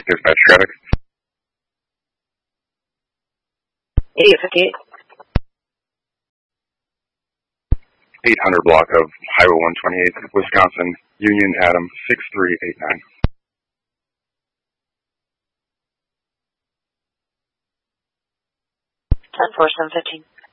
dispatch traffic. 8858. 800 block of Highway 128, Wisconsin, Union Adam 6389. 10-4, 715.